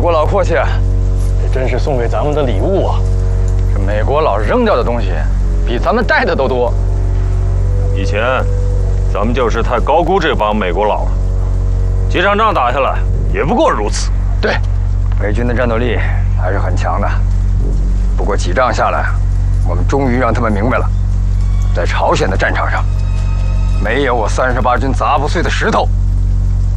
国佬阔气， 这真是送给咱们的礼物啊！ 这美国佬扔掉的东西，比咱们带的都多。 以前，咱们就是太高估这帮美国佬了。几场仗打下来，也不过如此。 对，美军的战斗力还是很强的。不过几仗下来，我们终于让他们明白了，在朝鲜的战场上，没有我38军砸不碎的石头。